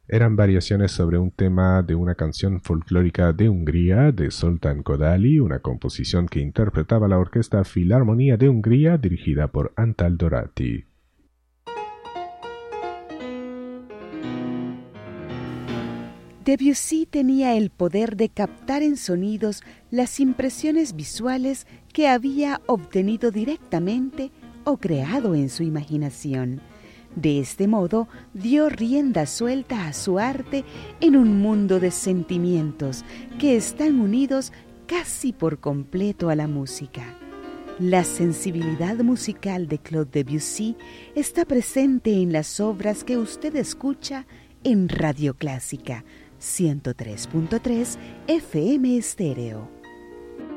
Eran variaciones sobre un tema de una canción folclórica de Hungría de Zoltán Kodály, una composición que interpretaba la Orquesta Filarmonía de Hungría dirigida por Antal Doráti. Debussy tenía el poder de captar en sonidos las impresiones visuales que había obtenido directamente o creado en su imaginación. De este modo, dio rienda suelta a su arte en un mundo de sentimientos que están unidos casi por completo a la música. La sensibilidad musical de Claude Debussy está presente en las obras que usted escucha en Radio Clásica 103.3 FM Estéreo.